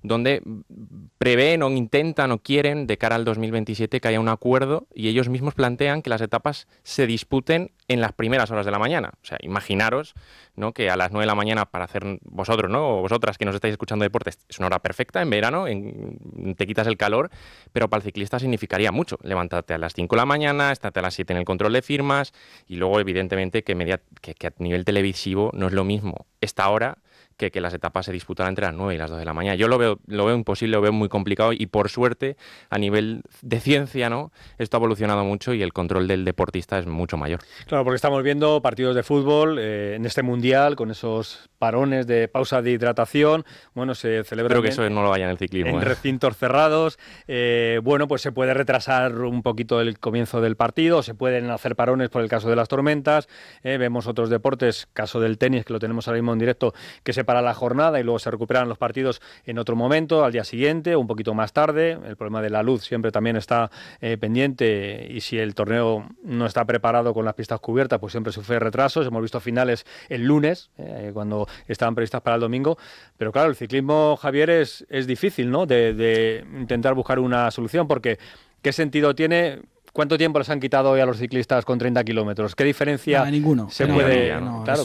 donde prevén o intentan o quieren de cara al 2027 que haya un acuerdo y ellos mismos plantean que las etapas se disputen en las primeras horas de la mañana. O sea, imaginaros, ¿no?, que a las 9 de la mañana para hacer vosotros, ¿no?, o vosotras que nos estáis escuchando deportes, es una hora perfecta en verano, te quitas el calor, pero para el ciclista significaría mucho. Levantarte a las 5 de la mañana, estate a las 7 en el control de firmas y luego, evidentemente, que a nivel televisivo no es lo mismo esta hora que las etapas se disputan entre las 9 y las 2 de la mañana. Yo lo veo imposible, lo veo muy complicado y, por suerte, a nivel de ciencia, ¿no?, esto ha evolucionado mucho y el control del deportista es mucho mayor. Claro, porque estamos viendo partidos de fútbol en este Mundial con esos parones de pausa de hidratación. Bueno, se celebra. Espero que eso no lo vaya en el ciclismo. En recintos cerrados. Bueno, pues se puede retrasar un poquito el comienzo del partido, se pueden hacer parones por el caso de las tormentas. Vemos otros deportes, caso del tenis, que lo tenemos ahora mismo en directo, que se para la jornada y luego se recuperan los partidos en otro momento, al día siguiente o un poquito más tarde. El problema de la luz siempre también está pendiente, y si el torneo no está preparado con las pistas cubiertas, pues siempre sufre retrasos. Hemos visto finales el lunes, cuando estaban previstas para el domingo, pero claro, el ciclismo, Javier, es difícil, ¿no?, de intentar buscar una solución, porque ¿qué sentido tiene? ¿Cuánto tiempo les han quitado hoy a los ciclistas con 30 kilómetros? ¿Qué diferencia ninguno. se puede...? No, claro.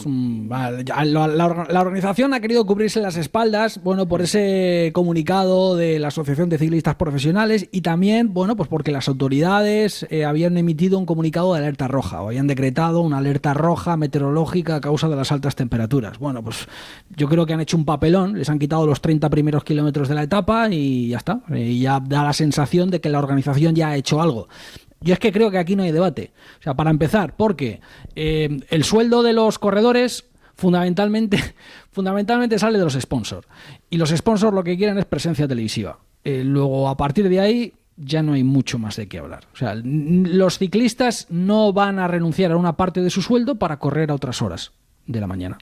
La organización ha querido cubrirse las espaldas, bueno, por ese comunicado de la Asociación de Ciclistas Profesionales, y también, bueno, pues porque las autoridades habían emitido un comunicado de alerta roja, o habían decretado una alerta roja meteorológica a causa de las altas temperaturas. Bueno, pues yo creo que han hecho un papelón, les han quitado los 30 primeros kilómetros de la etapa y ya está. Y ya da la sensación de que la organización ya ha hecho algo. Yo es que creo que aquí no hay debate. O sea, para empezar, porque el sueldo de los corredores fundamentalmente sale de los sponsors. Y los sponsors lo que quieren es presencia televisiva. Luego, a partir de ahí, ya no hay mucho más de qué hablar. O sea, los ciclistas no van a renunciar a una parte de su sueldo para correr a otras horas de la mañana.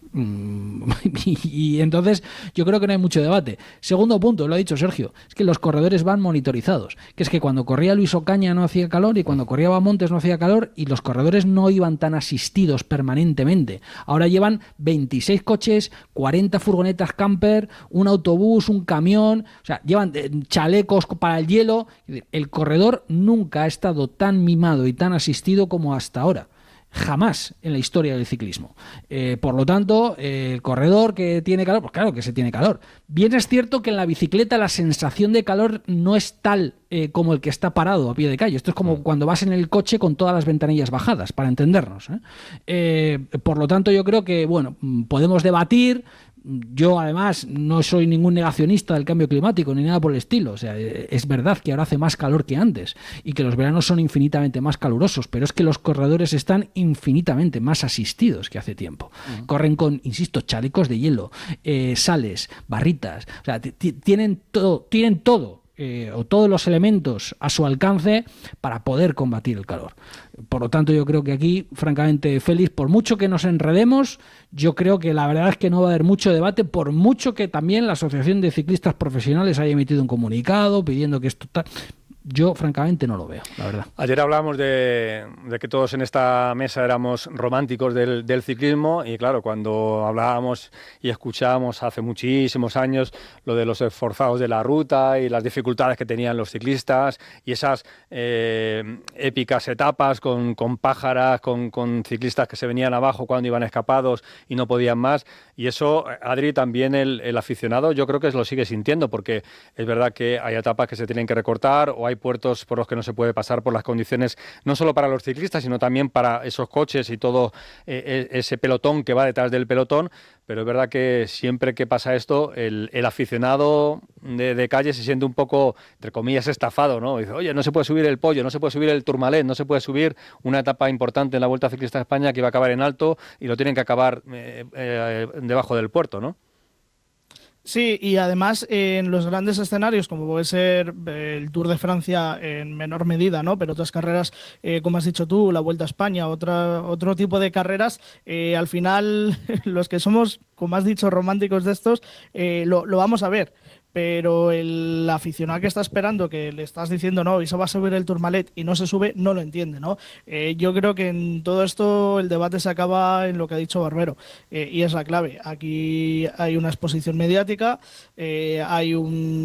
Y entonces yo creo que no hay mucho debate. Segundo punto, lo ha dicho Sergio, es que los corredores van monitorizados, que es que cuando corría Luis Ocaña no hacía calor y cuando corría Bamontes no hacía calor, y los corredores no iban tan asistidos permanentemente. Ahora llevan 26 coches, 40 furgonetas camper, un autobús, un camión, o sea, llevan chalecos para el hielo. El corredor nunca ha estado tan mimado y tan asistido como hasta ahora. Jamás en la historia del ciclismo. Por lo tanto, el corredor que tiene calor, pues claro que se tiene calor. Bien es cierto que en la bicicleta la sensación de calor no es tal como el que está parado a pie de calle. Esto es como cuando vas en el coche con todas las ventanillas bajadas, para entendernos. Por lo tanto, yo creo que, bueno, podemos debatir. Yo, además, no soy ningún negacionista del cambio climático ni nada por el estilo. O sea, es verdad que ahora hace más calor que antes y que los veranos son infinitamente más calurosos, pero es que los corredores están infinitamente más asistidos que hace tiempo. Corren con, insisto, chalecos de hielo, sales, barritas. O sea, tienen todo. O todos los elementos a su alcance para poder combatir el calor. Por lo tanto, yo creo que aquí, francamente, Félix, por mucho que nos enredemos, yo creo que la verdad es que no va a haber mucho debate, por mucho que también la Asociación de Ciclistas Profesionales haya emitido un comunicado pidiendo que esto... Yo, francamente, no lo veo, la verdad. Ayer hablábamos de que todos en esta mesa éramos románticos del ciclismo, y claro, cuando hablábamos y escuchábamos hace muchísimos años lo de los esforzados de la ruta y las dificultades que tenían los ciclistas y esas épicas etapas con pájaras, con ciclistas que se venían abajo cuando iban escapados y no podían más, y eso, Adri, también el aficionado yo creo que lo sigue sintiendo, porque es verdad que hay etapas que se tienen que recortar o hay puertos por los que no se puede pasar por las condiciones, no solo para los ciclistas, sino también para esos coches y todo ese pelotón que va detrás del pelotón. Pero es verdad que siempre que pasa esto, el aficionado de calle se siente un poco, entre comillas, estafado, ¿no? Dice, oye, no se puede subir el Pollo, no se puede subir el Tourmalet, no se puede subir una etapa importante en la Vuelta Ciclista de España que iba a acabar en alto y lo tienen que acabar debajo del puerto, ¿no? Sí, y además en los grandes escenarios, como puede ser el Tour de Francia en menor medida, ¿no? Pero otras carreras, como has dicho tú, la Vuelta a España, otro tipo de carreras, al final los que somos, como has dicho, románticos de estos, lo vamos a ver. Pero el aficionado que está esperando, que le estás diciendo, no, y se va a subir el Tourmalet y no se sube, no lo entiende, ¿no? Yo creo que en todo esto el debate se acaba en lo que ha dicho Barbero, y es la clave. Aquí hay una exposición mediática, hay un